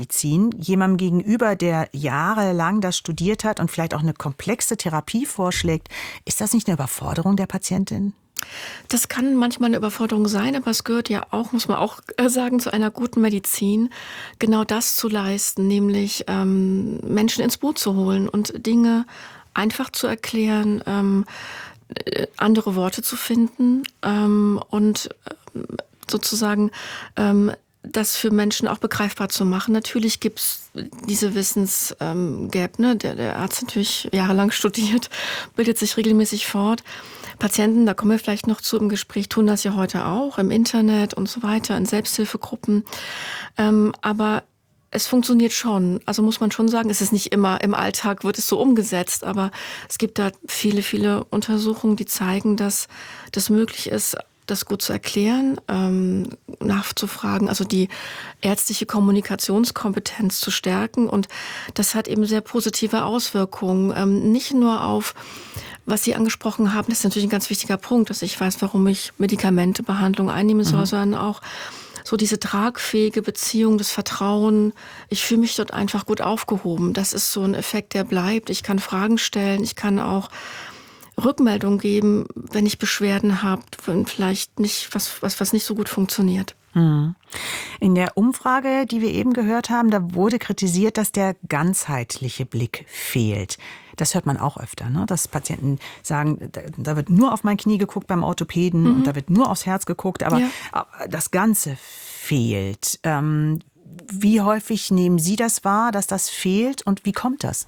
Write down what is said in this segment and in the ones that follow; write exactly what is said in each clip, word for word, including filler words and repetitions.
Medizin, jemandem gegenüber, der jahrelang das studiert hat und vielleicht auch eine komplexe Therapie vorschlägt, ist das nicht eine Überforderung der Patientin? Das kann manchmal eine Überforderung sein, aber es gehört ja auch, muss man auch sagen, zu einer guten Medizin, genau das zu leisten, nämlich ähm, Menschen ins Boot zu holen und Dinge einfach zu erklären, ähm, andere Worte zu finden ähm, und ähm, sozusagen ähm, das für Menschen auch begreifbar zu machen. Natürlich gibt's diese Wissensgap, ähm, ne? Der, der Arzt natürlich jahrelang studiert, bildet sich regelmäßig fort. Patienten, da kommen wir vielleicht noch zu im Gespräch, tun das ja heute auch im Internet und so weiter, in Selbsthilfegruppen. Ähm, aber es funktioniert schon. Also muss man schon sagen, es ist nicht immer im Alltag, wird es so umgesetzt, aber es gibt da viele, viele Untersuchungen, die zeigen, dass das möglich ist, das gut zu erklären, ähm, nachzufragen, also die ärztliche Kommunikationskompetenz zu stärken. Und das hat eben sehr positive Auswirkungen, ähm, nicht nur auf, was Sie angesprochen haben, das ist natürlich ein ganz wichtiger Punkt, dass ich weiß, warum ich Medikamentebehandlung einnehmen soll, mhm. sondern auch so diese tragfähige Beziehung, das Vertrauen. Ich fühle mich dort einfach gut aufgehoben. Das ist so ein Effekt, der bleibt. Ich kann Fragen stellen, ich kann auch Rückmeldung geben, wenn ich Beschwerden habe, wenn vielleicht nicht was, was, was nicht so gut funktioniert. In der Umfrage, die wir eben gehört haben, da wurde kritisiert, dass der ganzheitliche Blick fehlt. Das hört man auch öfter, ne? Dass Patienten sagen, da wird nur auf mein Knie geguckt beim Orthopäden mhm. und da wird nur aufs Herz geguckt, aber ja. das Ganze fehlt. Ähm, wie häufig nehmen Sie das wahr, dass das fehlt und wie kommt das?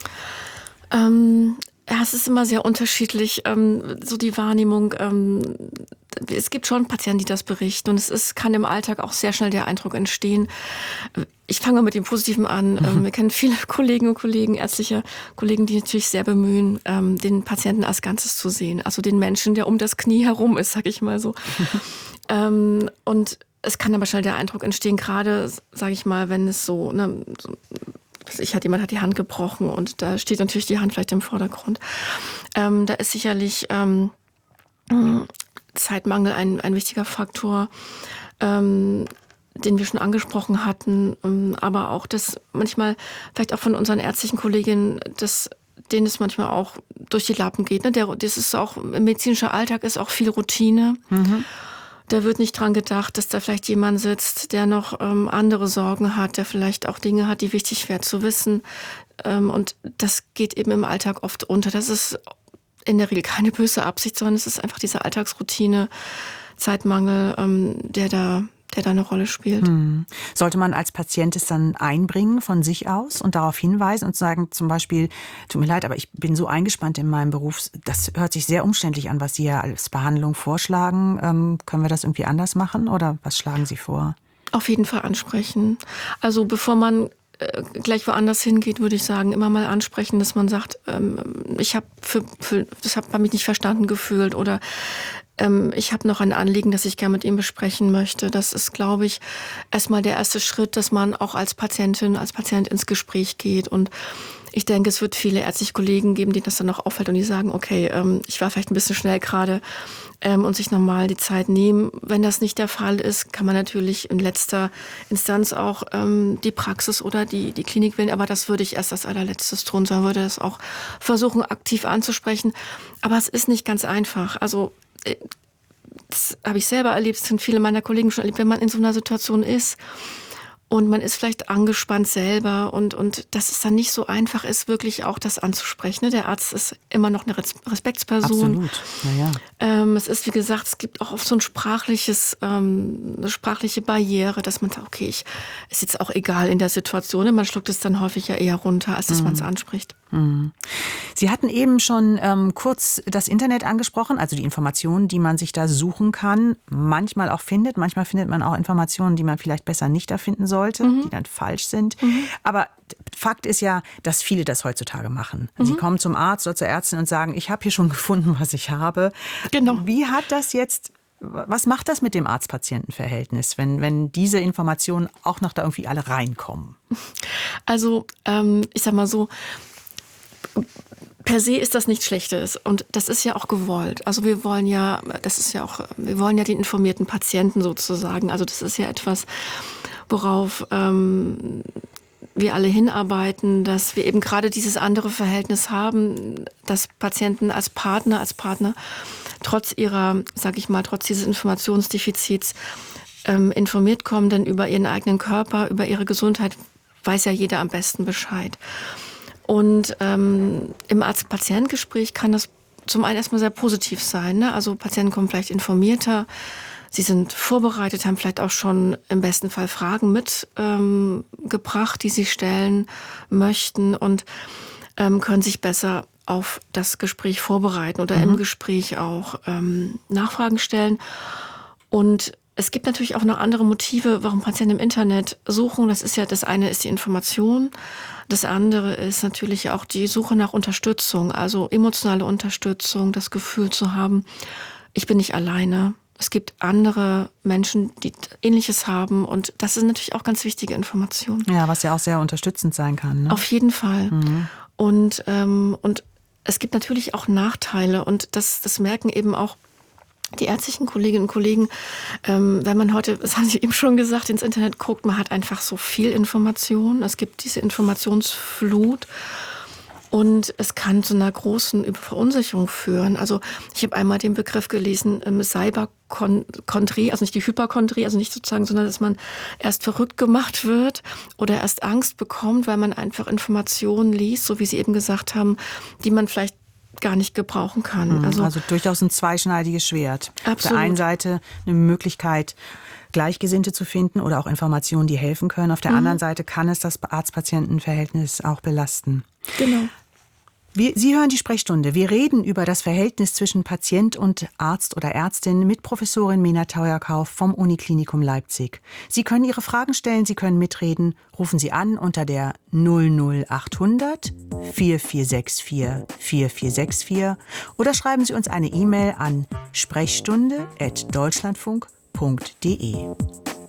Ähm Ja, es ist immer sehr unterschiedlich, ähm, so die Wahrnehmung. Ähm, es gibt schon Patienten, die das berichten und es ist, kann im Alltag auch sehr schnell der Eindruck entstehen. Ich fange mal mit dem Positiven an. Mhm. Ähm, wir kennen viele Kollegen und Kollegen, ärztliche Kollegen, die natürlich sehr bemühen, ähm, den Patienten als Ganzes zu sehen. Also den Menschen, der um das Knie herum ist, sag ich mal so. ähm, und es kann aber schnell der Eindruck entstehen, gerade, sage ich mal, wenn es so, ne, so ich hat jemand hat die Hand gebrochen und da steht natürlich die Hand vielleicht im Vordergrund. Ähm, da ist sicherlich ähm, Zeitmangel ein, ein wichtiger Faktor, ähm, den wir schon angesprochen hatten, ähm, aber auch das manchmal vielleicht auch von unseren ärztlichen Kolleginnen, dass denen es manchmal auch durch die Lappen geht. Ne? Der, das ist auch im medizinischen Alltag ist auch viel Routine. Mhm. Da wird nicht dran gedacht, dass da vielleicht jemand sitzt, der noch ähm, andere Sorgen hat, der vielleicht auch Dinge hat, die wichtig wäre zu wissen. Ähm, und das geht eben im Alltag oft unter. Das ist in der Regel keine böse Absicht, sondern es ist einfach diese Alltagsroutine, Zeitmangel, ähm, der da der da eine Rolle spielt. Hm. Sollte man als Patient es dann einbringen von sich aus und darauf hinweisen und sagen zum Beispiel, tut mir leid, aber ich bin so eingespannt in meinem Beruf, das hört sich sehr umständlich an, was Sie ja als Behandlung vorschlagen. Ähm, können wir das irgendwie anders machen oder was schlagen Sie vor? Auf jeden Fall ansprechen. Also bevor man äh, gleich woanders hingeht, würde ich sagen, immer mal ansprechen, dass man sagt, ähm, ich habe für, für das habe mich nicht verstanden gefühlt oder Ähm, ich habe noch ein Anliegen, das ich gerne mit ihm besprechen möchte. Das ist, glaube ich, erstmal der erste Schritt, dass man auch als Patientin, als Patient ins Gespräch geht. Und ich denke, es wird viele ärztliche Kollegen geben, denen das dann noch auffällt und die sagen, okay, ähm, ich war vielleicht ein bisschen schnell gerade ähm, und sich nochmal die Zeit nehmen. Wenn das nicht der Fall ist, kann man natürlich in letzter Instanz auch ähm, die Praxis oder die, die Klinik wählen. Aber das würde ich erst als allerletztes tun, sondern würde das auch versuchen, aktiv anzusprechen. Aber es ist nicht ganz einfach. Also das habe ich selber erlebt, das sind viele meiner Kollegen schon erlebt, wenn man in so einer Situation ist und man ist vielleicht angespannt selber und, und dass es dann nicht so einfach ist, wirklich auch das anzusprechen. Der Arzt ist immer noch eine Respektsperson. Absolut, naja. Ähm, es ist, wie gesagt, es gibt auch oft so ein sprachliches, ähm, eine sprachliche Barriere, dass man sagt, okay, ich, ist jetzt auch egal in der Situation. Man schluckt es dann häufig ja eher runter, als dass mhm. man es anspricht. Mhm. Sie hatten eben schon ähm, kurz das Internet angesprochen, also die Informationen, die man sich da suchen kann, manchmal auch findet. Manchmal findet man auch Informationen, die man vielleicht besser nicht da finden sollte, mhm. die dann falsch sind. Mhm. Aber Fakt ist ja, dass viele das heutzutage machen. Mhm. Sie kommen zum Arzt oder zur Ärztin und sagen, ich habe hier schon gefunden, was ich habe. Genau. Wie hat das jetzt, was macht das mit dem Arzt-Patienten-Verhältnis, wenn, wenn diese Informationen auch noch da irgendwie alle reinkommen? Also, ähm, ich sag mal so, per se ist das nichts Schlechtes und das ist ja auch gewollt. Also wir wollen ja, das ist ja auch, wir wollen ja den informierten Patienten sozusagen. Also das ist ja etwas, worauf ähm, wir alle hinarbeiten, dass wir eben gerade dieses andere Verhältnis haben, dass Patienten als Partner, als Partner trotz ihrer, sag ich mal, trotz dieses Informationsdefizits ähm, informiert kommen, denn über ihren eigenen Körper, über ihre Gesundheit weiß ja jeder am besten Bescheid. Und ähm, im Arzt-Patient-Gespräch kann das zum einen erstmal sehr positiv sein, ne? Also Patienten kommen vielleicht informierter, sie sind vorbereitet, haben vielleicht auch schon im besten Fall Fragen mitgebracht, ähm, die sie stellen möchten und ähm, können sich besser auf das Gespräch vorbereiten oder mhm. im Gespräch auch ähm, Nachfragen stellen. Und es gibt natürlich auch noch andere Motive, warum Patienten im Internet suchen. Das ist ja, das eine ist die Information. Das andere ist natürlich auch die Suche nach Unterstützung, also emotionale Unterstützung, das Gefühl zu haben, ich bin nicht alleine. Es gibt andere Menschen, die Ähnliches haben und das ist natürlich auch ganz wichtige Information. Ja, was ja auch sehr unterstützend sein kann. Ne? Auf jeden Fall. Mhm. Und, ähm, und es gibt natürlich auch Nachteile und das, das merken eben auch die ärztlichen Kolleginnen und Kollegen, ähm, wenn man heute, das haben Sie eben schon gesagt, ins Internet guckt, man hat einfach so viel Information. Es gibt diese Informationsflut. Und es kann zu einer großen Verunsicherung führen. Also ich habe einmal den Begriff gelesen, ähm, Cyberchondrie, also nicht die Hyperchondrie, also nicht sozusagen, sondern dass man erst verrückt gemacht wird oder erst Angst bekommt, weil man einfach Informationen liest, so wie Sie eben gesagt haben, die man vielleicht gar nicht gebrauchen kann. Also, also durchaus ein zweischneidiges Schwert. Absolut. Auf der einen Seite eine Möglichkeit, Gleichgesinnte zu finden oder auch Informationen, die helfen können. Auf der mhm. anderen Seite kann es das Arzt-Patienten-Verhältnis auch belasten. Genau. Wir, Sie hören die Sprechstunde. Wir reden über das Verhältnis zwischen Patient und Arzt oder Ärztin mit Professorin Mena Theuerkauf vom Uniklinikum Leipzig. Sie können Ihre Fragen stellen, Sie können mitreden. Rufen Sie an unter der null null achthundert vier vier sechs vier vier vier sechs vier oder schreiben Sie uns eine E-Mail an sprechstunde at deutschlandfunk punkt de.